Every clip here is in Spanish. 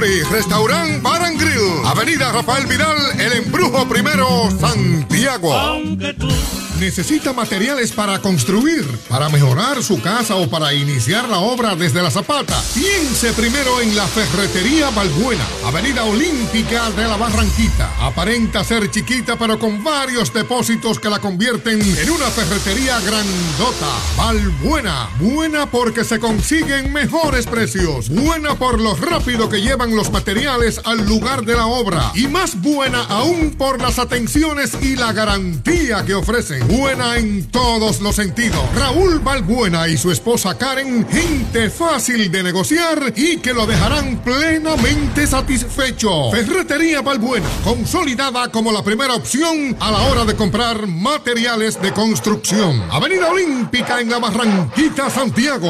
Yuri, Restaurant Bar and Grill, Avenida Rafael Vidal, El Embrujo Primero, Santiago. ¿Necesita materiales para construir, para mejorar su casa o para iniciar la obra desde la zapata? Piense primero en la Ferretería Balbuena, Avenida Olímpica de la Barranquita. Aparenta ser chiquita, pero con varios depósitos que la convierten en una ferretería grandota. Balbuena, buena porque se consiguen mejores precios, buena por lo rápido que llevan los materiales al lugar de la obra y más buena aún por las atenciones y la garantía que ofrecen. Buena en todos los sentidos. Raúl Balbuena y su esposa Karen, gente fácil de negociar y que lo dejarán plenamente satisfecho. Ferretería Balbuena, consolidada como la primera opción a la hora de comprar materiales de construcción. Avenida Olímpica en la Barranquita, Santiago.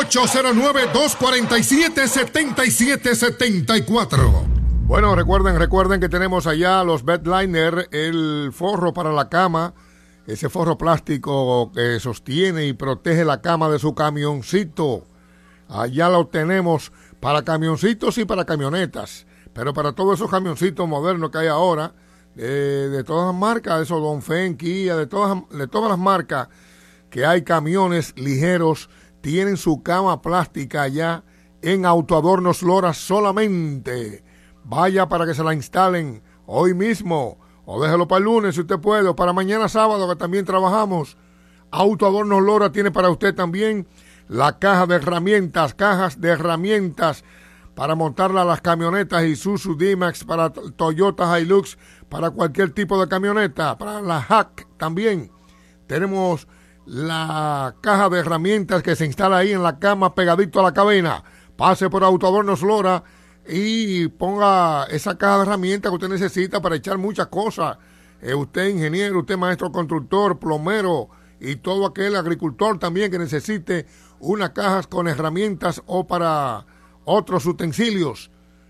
809-247-7774. Bueno, recuerden que tenemos allá los Bedliner, el forro para la cama, ese forro plástico que sostiene y protege la cama de su camioncito. Allá lo tenemos para camioncitos y para camionetas, pero para todos esos camioncitos modernos que hay ahora, de todas las marcas, esos Dongfeng, Kia, de todas las marcas que hay camiones ligeros, tienen su cama plástica allá en Autoadornos Lora solamente. Vaya para que se la instalen hoy mismo, o déjelo para el lunes si usted puede, o para mañana sábado que también trabajamos. Autoadornos Lora tiene para usted también la cajas de herramientas para montarla a las camionetas Isuzu D-Max, para Toyota Hilux, para cualquier tipo de camioneta, para la Hack también. Tenemos la caja de herramientas que se instala ahí en la cama pegadito a la cabina. Pase por Autoadornos Lora y ponga esa caja de herramientas que usted necesita para echar muchas cosas. Usted ingeniero, usted maestro constructor, plomero y todo aquel agricultor también que necesite unas cajas con herramientas o para otros utensilios.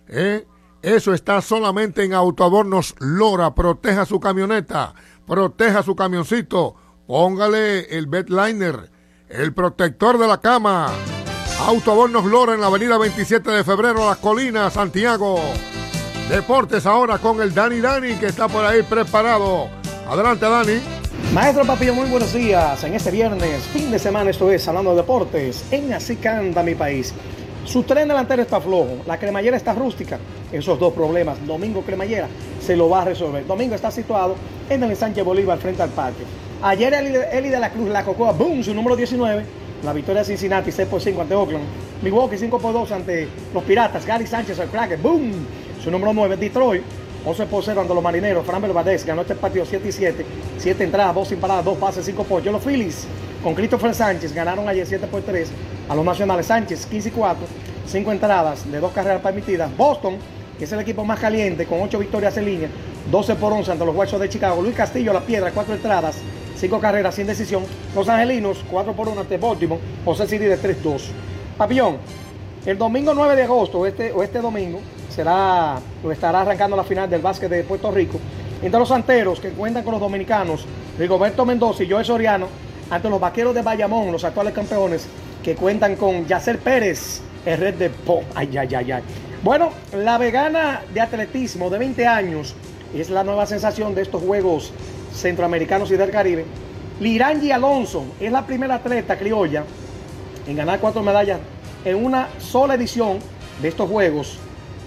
Eso está solamente en Autoadornos Lora. Proteja su camioneta, proteja su camioncito, póngale el Bedliner, el protector de la cama. Autoadornos Lora en la avenida 27 de febrero, Las Colinas, Santiago. Deportes ahora con el Dani que está por ahí preparado. Adelante, Dani. Maestro Papillo, muy buenos días. En este viernes, fin de semana, esto es Hablando de Deportes. En Así Canta Mi País. Su tren delantero está flojo, la cremallera está rústica. Esos dos problemas, Domingo Cremallera se lo va a resolver. Domingo está situado en el ensanche Bolívar frente al parque. Ayer Eli de la Cruz, la Cocoa, boom, su número 19. La victoria de Cincinnati 6-5 ante Oakland. Milwaukee 5-2 ante los Piratas. Gary Sánchez al Cracker, boom, su número 9. Detroit 11-0 ante los Marineros. Framber Valdez ganó este partido 7-7. 7 entradas, 2 sin paradas, 2 pases, 5 ponchos. Los Phillies con Christopher Sánchez ganaron ayer 7-3 a los Nacionales. Sánchez 15-4, 5 entradas de 2 carreras permitidas. Boston, que es el equipo más caliente, con 8 victorias en línea, 12-11 ante los White Sox de Chicago. Luis Castillo, La Piedra, 4 entradas, 5 carreras sin decisión. Los Angelinos 4-1 ante Baltimore. José Siri de 3-2. Papillón, el domingo 9 de agosto, este domingo, estará arrancando la final del básquet de Puerto Rico entre los Santeros, que cuentan con los dominicanos Rigoberto Mendoza y Joel Soriano, ante los Vaqueros de Bayamón, los actuales campeones, que cuentan con Yacer Pérez, el Red de Pop. Ay. Bueno, la vegana de atletismo de 20 años es la nueva sensación de estos Juegos Centroamericanos y del Caribe. Lirangi Alonso es la primera atleta criolla en ganar 4 medallas en una sola edición de estos Juegos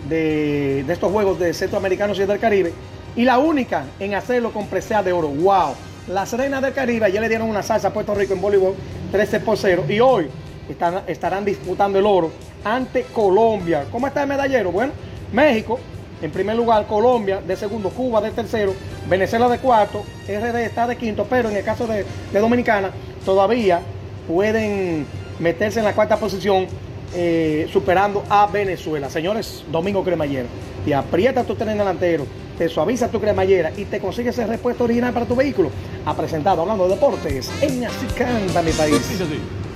de Centroamericanos y del Caribe, y la única en hacerlo con presea de oro. ¡Wow! Las reinas del Caribe ayer le dieron una salsa a Puerto Rico en voleibol 13-0 y hoy estarán disputando el oro ante Colombia. ¿Cómo está el medallero? Bueno, México en primer lugar, Colombia de segundo, Cuba de tercero, Venezuela de cuarto, RD está de quinto, pero en el caso de Dominicana todavía pueden meterse en la cuarta posición, superando a Venezuela. Señores, Domingo Cremallera, te aprieta tu tren delantero, te suaviza tu cremallera y te consigues el repuesto original para tu vehículo. Ha presentado Hablando de Deportes en Así Canta Mi País.